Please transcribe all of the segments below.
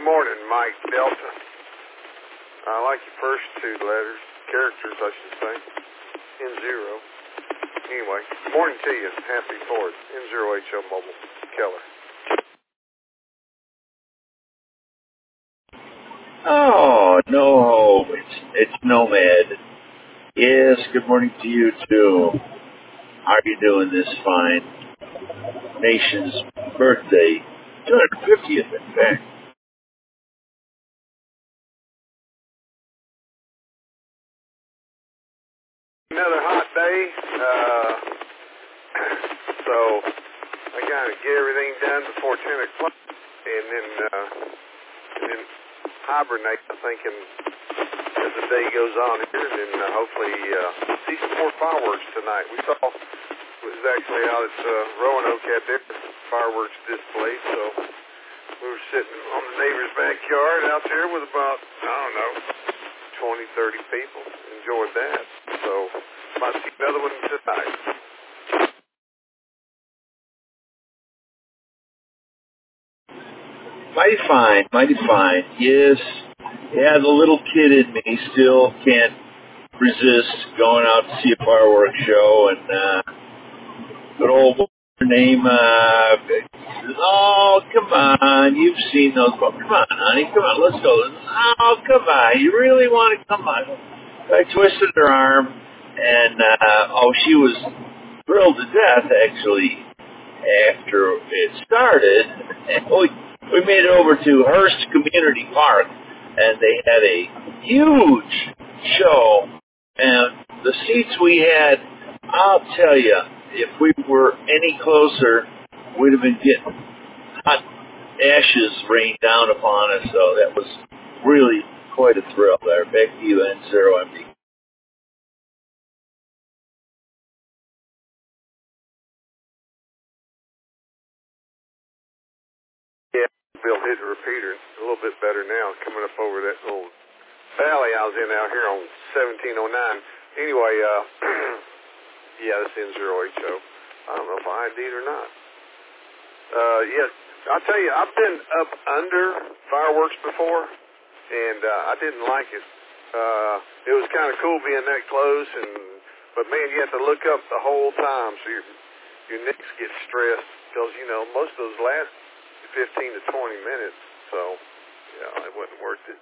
morning, Mike Delta. I like your first two letters, characters, I should say. N0. Anyway, good morning to you. Happy 4th. N0HO Mobile. Keller. Oh, no, it's Nomad. Yes, good morning to you too. How are you doing this fine nation's birthday? 250th, in fact. Another hot day. So I gotta get everything done before 10 o'clock, and then hibernate. I'm thinking as the day goes on here, and then hopefully see some more fireworks tonight. We saw it was actually out at Roanoke had their fireworks display, so we were sitting on the neighbor's backyard out there with about 20, 30 people. Enjoyed that. So might see another one tonight. Mighty fine. Yes. Yeah, the little kid in me still can't resist going out to see a fireworks show, and good old name, oh, come on, you've seen those, come on, honey, come on, let's go. Oh, come on, you really want to come on? I twisted her arm, and, she was thrilled to death, actually, after it started, and we made it over to Hearst Community Park, and they had a huge show, and the seats we had, I'll tell you, if we were any closer, we'd have been getting hot ashes rained down upon us, so that was really quite a thrill there. Back to you, N0MD. Yeah, Bill hit the repeater a little bit better now, coming up over that little valley I was in out here on 1709. Anyway, yeah, this N0HO. I don't know if I ID'd or not. Yeah, I'll tell you, I've been up under fireworks before, and I didn't like it. It was kind of cool being that close, but man, you have to look up the whole time, so your necks get stressed, because, most of those last 15 to 20 minutes, so, it wasn't worth it.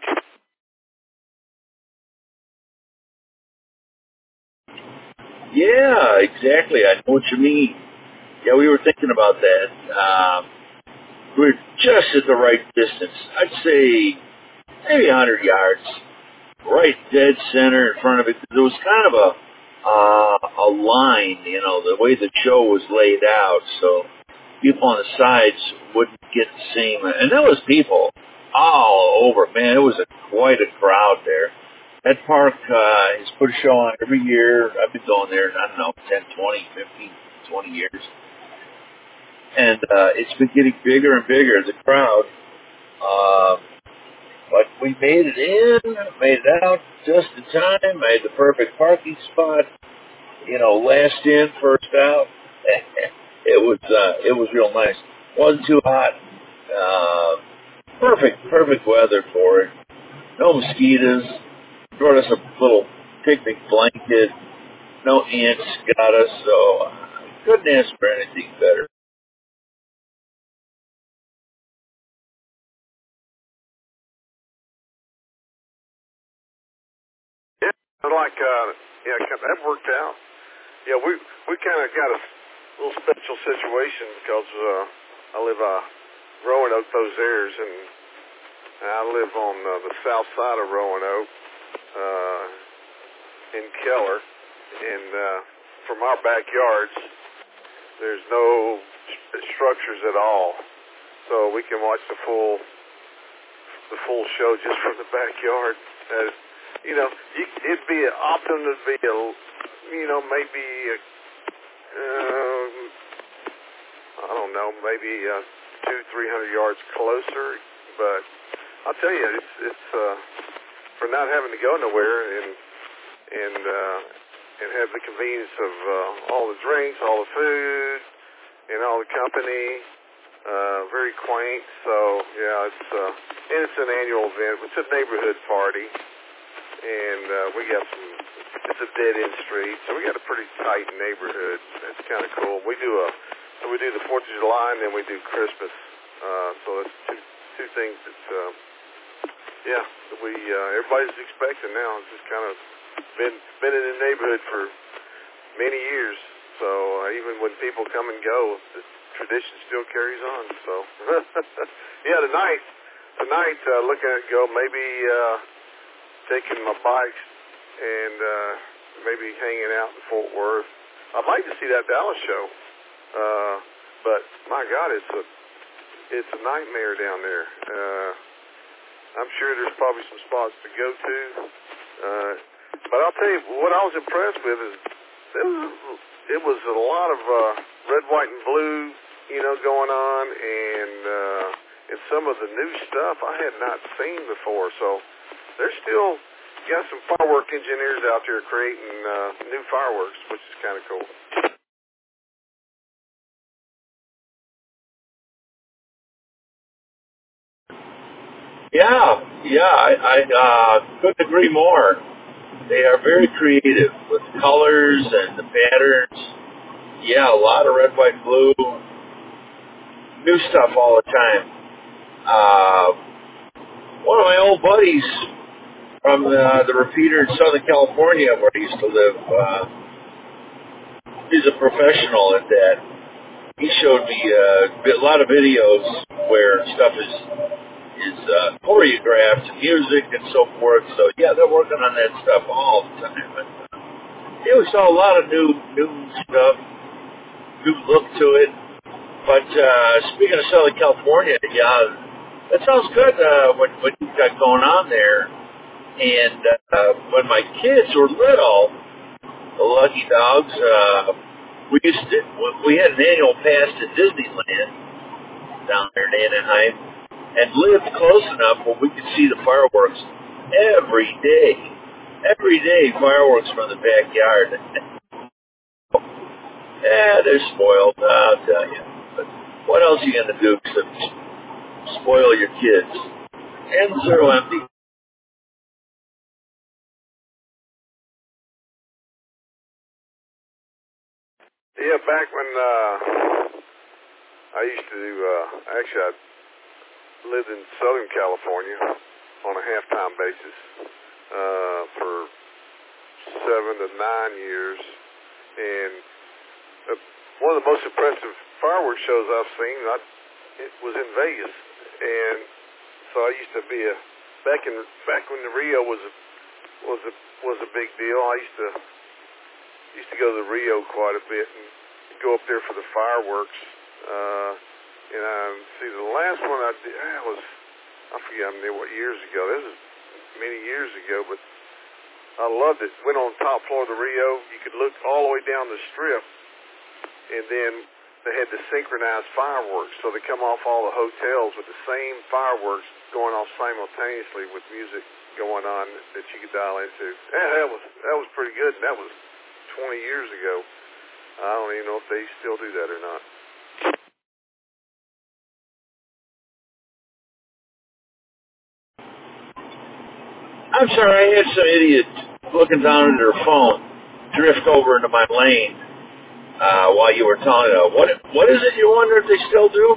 Yeah, exactly. I know what you mean. Yeah, we were thinking about that. We're just at the right distance. I'd say maybe 100 yards, right dead center in front of it. There was kind of a line, the way the show was laid out, so people on the sides wouldn't get the same. And there was people all over. Man, it was quite a crowd there. That park has put a show on every year. I've been going there, 10, 20, 15, 20 years. And it's been getting bigger and bigger, the crowd. But we made it in, made it out just in time, made the perfect parking spot, last in, first out. It was real nice. Wasn't too hot. Perfect weather for it. No mosquitoes. Brought us a little picnic blanket. No ants got us, so couldn't ask for anything better. Yeah, that worked out. Yeah, we kind of got a little special situation because I live Roanoke, those airs, and I live on the south side of Roanoke in Keller, and from our backyards, there's no structures at all, so we can watch the full show just from the backyard. It'd be optimum to be maybe maybe 200-300 yards closer, but I'll tell you, it's for not having to go nowhere and have the convenience of all the drinks, all the food, and all the company. very quaint. So yeah, it's an annual event. It's a neighborhood party, and we got some. It's a dead end street, so we got a pretty tight neighborhood. It's kind of cool. We do the 4th of July, and then we do Christmas. So that's two things that everybody's expecting now. It's just kind of been in the neighborhood for many years. So even when people come and go, the tradition still carries on. So yeah, tonight looking at it go, maybe taking my bikes and maybe hanging out in Fort Worth. I'd like to see that Dallas show, but my God, it's a nightmare down there. I'm sure there's probably some spots to go to, but I'll tell you what I was impressed with is it was a lot of red, white, and blue, going on, and some of the new stuff I had not seen before. So there's still got some firework engineers out there creating new fireworks, which is kind of cool. Yeah, I couldn't agree more. They are very creative with colors and the patterns. Yeah, a lot of red, white, blue, new stuff all the time. One of my old buddies from the repeater in Southern California, where I used to live, he's a professional at that. He showed me a lot of videos where stuff is choreographed and music and so forth. So yeah, they're working on that stuff all the time. And, yeah, we saw a lot of new stuff, new look to it. But speaking of Southern California, yeah, that sounds good. What you've got going on there. And when my kids were little, the Lucky Dogs, we had an annual pass to Disneyland down there in Anaheim, and lived close enough where we could see the fireworks every day. Every day, fireworks from the backyard. Yeah, they're spoiled, I'll tell you. But what else are you going to do except spoil your kids? Ends are empty. Yeah, back when I used to do, actually I lived in Southern California on a half-time basis for 7 to 9 years, and one of the most impressive fireworks shows I've seen, it was in Vegas, and so I used to be back when the Rio was a big deal. I used to go to the Rio quite a bit and go up there for the fireworks. And see, the last one I did, I forget what years ago. This was many years ago, but I loved it. Went on the top floor of the Rio. You could look all the way down the strip, and then they had the synchronized fireworks. So they come off all the hotels with the same fireworks going off simultaneously with music going on that you could dial into. Yeah, that was pretty good. And that was 20 years ago. I don't even know if they still do that or not. I'm sorry, I had some idiot looking down at their phone drift over into my lane while you were telling me. What is it you wonder if they still do?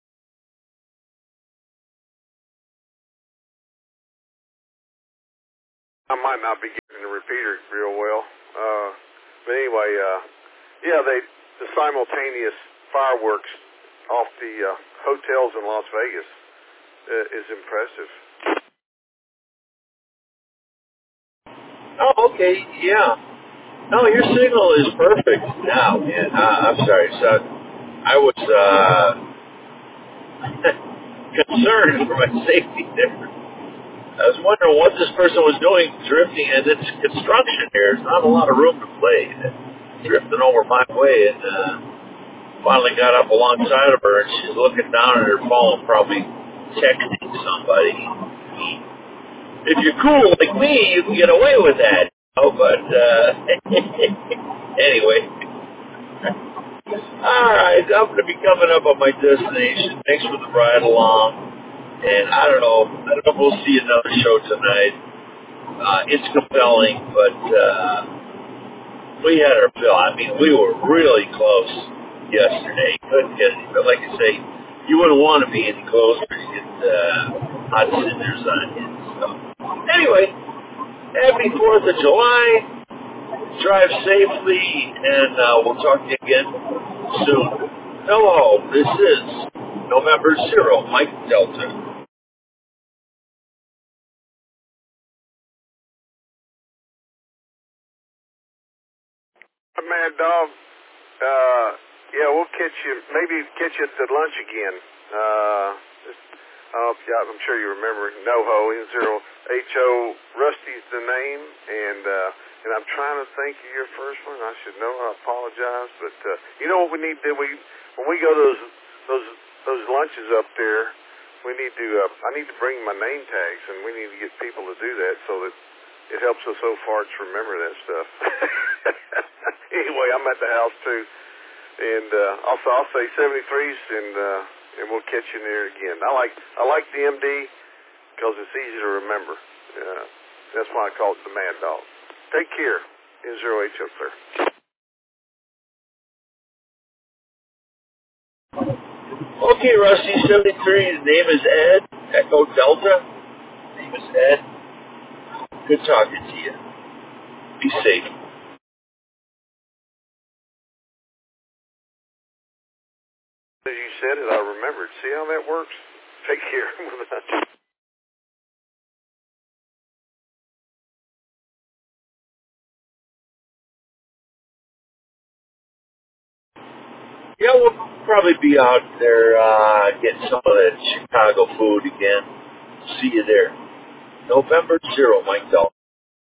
I might not be getting the repeater real well. But anyway, the simultaneous fireworks off the hotels in Las Vegas is impressive. Oh, okay, yeah. No, your signal is perfect now, man. I'm sorry, son. I was concerned for my safety there. I was wondering what this person was doing drifting, and it's construction here. There's not a lot of room to play. Drifting over my way, and finally got up alongside of her, and she's looking down at her phone, probably texting somebody. If you're cool like me, you can get away with that. Oh, but anyway. All right, I'm going to be coming up on my destination. Thanks for the ride along. And I don't know if we'll see another show tonight. It's compelling, but we had our fill. I mean, we were really close yesterday. Couldn't get any, but like I say, you wouldn't want to be any closer to get hot cinders on you. So, anyway, happy 4th of July. Drive safely, and we'll talk to you again soon. Hello, this is November 0, Mike Delta. Mad Dog. Yeah, we'll maybe catch you at lunch again. Yeah, I'm sure you remember NoHo, N0HO. Rusty's the name, and I'm trying to think of your first one. I should know. I apologize, but you know what we need to do? When we go to those lunches up there, we need to. I need to bring my name tags, and we need to get people to do that so that it helps us old farts remember that stuff. Anyway, I'm at the house too, and also I'll say 73s, and we'll catch you there again. I like the MD because it's easy to remember. That's why I call it the Mad Dog. Take care. N0HO, sir. Okay, Rusty, 73. His name is Ed. Echo Delta. His name is Ed. Good talking to you. Be safe. As you said it, I remembered. See how that works? Take care. Yeah, we'll probably be out there getting some of that Chicago food again. See you there. November 0, Mike Dalton.